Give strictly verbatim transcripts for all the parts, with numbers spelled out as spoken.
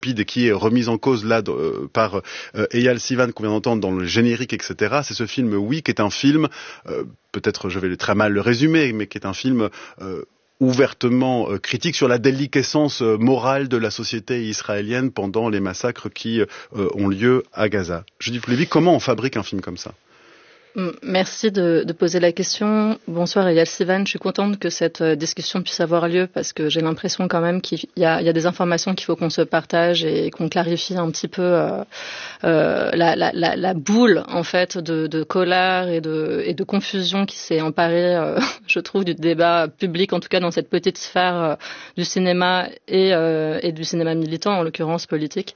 et qui est remise en cause là euh, par euh, Eyal Sivan qu'on vient d'entendre dans le générique, et cetera. C'est ce film Oui, qui est un film, euh, peut-être je vais très mal le résumer, mais qui est un film euh, ouvertement euh, critique sur la déliquescence euh, morale de la société israélienne pendant les massacres qui euh, ont lieu à Gaza. Judith Lévy, comment on fabrique un film comme ça ? Merci de, de poser la question. Bonsoir Eyal Sivan, je suis contente que cette discussion puisse avoir lieu parce que j'ai l'impression quand même qu'il y a, il y a des informations qu'il faut qu'on se partage et qu'on clarifie un petit peu euh, euh, la, la, la, la boule en fait de, de colère et de, et de confusion qui s'est emparée, euh, je trouve, du débat public, en tout cas dans cette petite sphère euh, du cinéma et, euh, et du cinéma militant, en l'occurrence politique.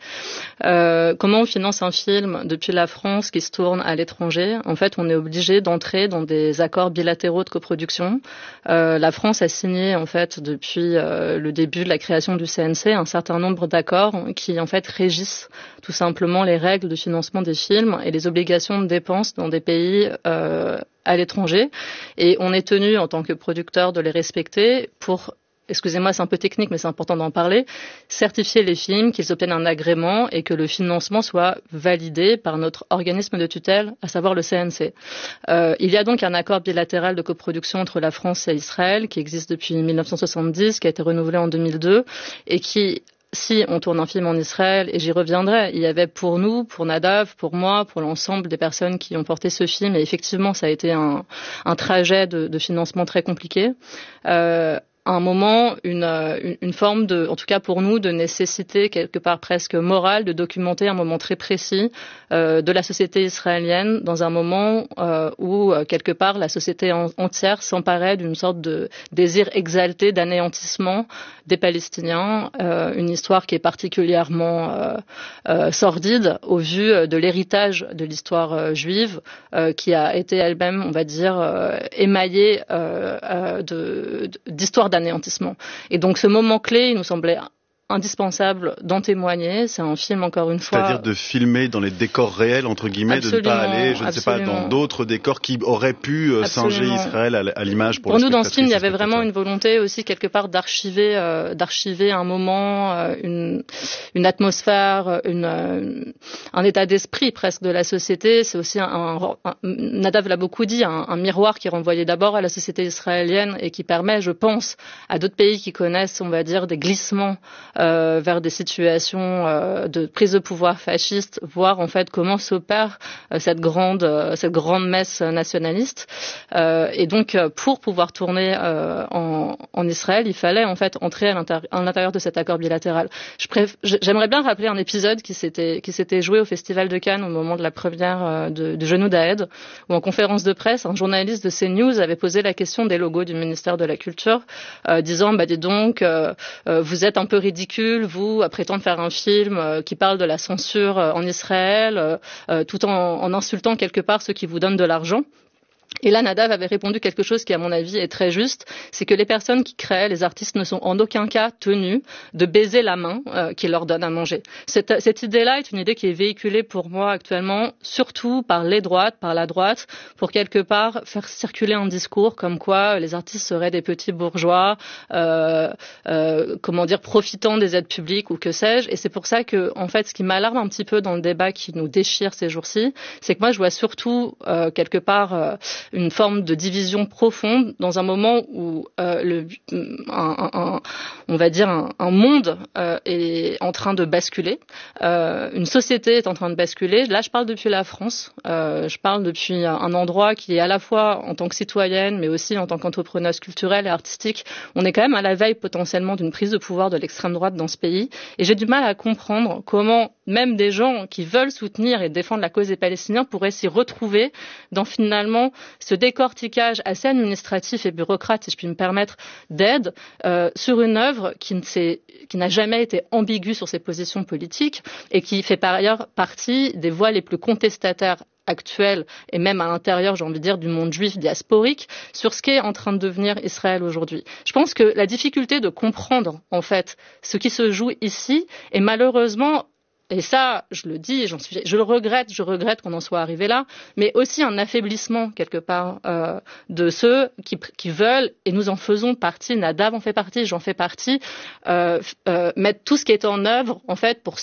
Euh, comment on finance un film depuis la France qui se tourne à l'étranger ? En fait, on on est obligé d'entrer dans des accords bilatéraux de coproduction. Euh, la France a signé en fait depuis euh, le début de la création du C N C un certain nombre d'accords qui en fait régissent tout simplement les règles de financement des films et les obligations de dépenses dans des pays euh, à l'étranger. Et on est tenu en tant que producteur de les respecter pour, excusez-moi, c'est un peu technique, mais c'est important d'en parler, certifier les films, qu'ils obtiennent un agrément et que le financement soit validé par notre organisme de tutelle, à savoir le C N C. Euh, il y a donc un accord bilatéral de coproduction entre la France et Israël qui existe depuis dix-neuf cent soixante-dix, qui a été renouvelé en deux mille deux et qui, si on tourne un film en Israël, et j'y reviendrai, il y avait pour nous, pour Nadav, pour moi, pour l'ensemble des personnes qui ont porté ce film, et effectivement ça a été un, un trajet de, de financement très compliqué, euh, à un moment, une, une, une forme de, en tout cas pour nous, de nécessité quelque part presque morale de documenter un moment très précis euh, de la société israélienne dans un moment euh, où, euh, quelque part, la société en, entière s'emparait d'une sorte de désir exalté d'anéantissement des Palestiniens, euh, une histoire qui est particulièrement euh, euh, sordide au vu de l'héritage de l'histoire euh, juive euh, qui a été elle-même, on va dire, euh, émaillée euh, euh, de, d'histoire d'anéantissement. Et donc ce moment clé, il nous semblait indispensable d'en témoigner. C'est un film, encore une fois... C'est-à-dire de filmer dans les décors réels, entre guillemets, absolument, de ne pas aller, je ne sais pas, dans d'autres décors qui auraient pu euh, singer Israël à, à l'image pour, pour nous, dans ce film, il y avait vraiment une volonté aussi, quelque part, d'archiver, euh, d'archiver un moment, euh, une, une atmosphère, une, euh, un état d'esprit presque de la société. C'est aussi un, un, un Nadav l'a beaucoup dit, un, un miroir qui renvoyait d'abord à la société israélienne et qui permet, je pense, à d'autres pays qui connaissent, on va dire, des glissements Euh, vers des situations euh, de prise de pouvoir fasciste, voir en fait comment s'opère euh, cette grande euh, cette grande messe nationaliste. Euh, et donc, pour pouvoir tourner euh, en, en Israël, il fallait en fait entrer à l'intérieur, à l'intérieur de cet accord bilatéral. Je préf... J'aimerais bien rappeler un épisode qui s'était qui s'était joué au Festival de Cannes au moment de la première euh, de, de Genou d'Aed, où en conférence de presse, un journaliste de CNews avait posé la question des logos du ministère de la Culture, euh, disant bah dis donc, euh, euh, vous êtes un peu ridicule, vous, à prétendre faire un film euh, qui parle de la censure euh, en Israël, euh, euh, tout en, en insultant quelque part ceux qui vous donnent de l'argent. Et là, Nadav avait répondu quelque chose qui, à mon avis, est très juste, c'est que les personnes qui créent, les artistes, ne sont en aucun cas tenus de baiser la main euh, qui leur donne à manger. Cette, cette idée-là est une idée qui est véhiculée pour moi actuellement, surtout par les droites, par la droite, pour quelque part faire circuler un discours comme quoi les artistes seraient des petits bourgeois, euh, euh, comment dire, profitant des aides publiques ou que sais-je. Et c'est pour ça que, en fait, ce qui m'alarme un petit peu dans le débat qui nous déchire ces jours-ci, c'est que moi, je vois surtout euh, quelque part euh, une forme de division profonde dans un moment où euh, le, un, un, on va dire un, un monde euh, est en train de basculer, euh, une société est en train de basculer. Là, je parle depuis la France, euh, je parle depuis un endroit qui est à la fois en tant que citoyenne, mais aussi en tant qu'entrepreneuse culturelle et artistique. On est quand même à la veille potentiellement d'une prise de pouvoir de l'extrême droite dans ce pays, et j'ai du mal à comprendre comment même des gens qui veulent soutenir et défendre la cause des Palestiniens pourraient s'y retrouver dans finalement ce décortiquage assez administratif et bureaucrate, si je puis me permettre, d'aide euh, sur une œuvre qui, ne s'est, qui n'a jamais été ambiguë sur ses positions politiques et qui fait par ailleurs partie des voix les plus contestataires actuelles et même à l'intérieur, j'ai envie de dire, du monde juif diasporique sur ce qu'est en train de devenir Israël aujourd'hui. Je pense que la difficulté de comprendre en fait ce qui se joue ici est malheureusement, et ça, je le dis, j'en suis, je le regrette, je regrette qu'on en soit arrivé là, mais aussi un affaiblissement quelque part euh, de ceux qui, qui veulent, et nous en faisons partie, Nadav en fait partie, j'en fais partie, euh, euh, mettre tout ce qui est en œuvre en fait pour